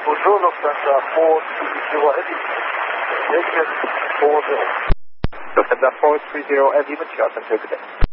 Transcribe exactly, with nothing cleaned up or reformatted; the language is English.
Bonjour, Lufthansa four three zero Heavy. Station four zero. Lufthansa four three zero Heavy, Machias, and take a day.